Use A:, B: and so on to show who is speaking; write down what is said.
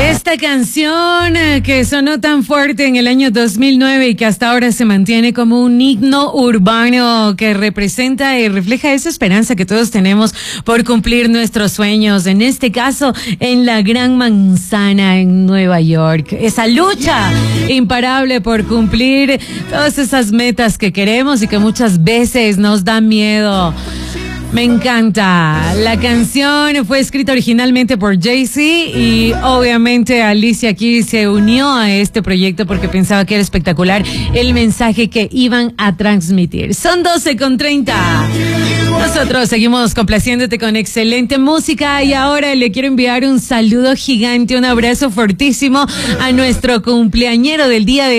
A: Esta canción que sonó tan fuerte en el año 2009 y que hasta ahora se mantiene como un himno urbano que representa y refleja esa esperanza que todos tenemos por cumplir nuestros sueños, en este caso en la Gran Manzana en Nueva York. Esa lucha imparable por cumplir todas esas metas que queremos y que muchas veces nos da miedo. Me encanta. La canción fue escrita originalmente por Jay-Z y obviamente Alicia Keys se unió a este proyecto porque pensaba que era espectacular el mensaje que iban a transmitir. Son 12:30. Nosotros seguimos complaciéndote con excelente música y ahora le quiero enviar un saludo gigante, un abrazo fortísimo a nuestro cumpleañero del día de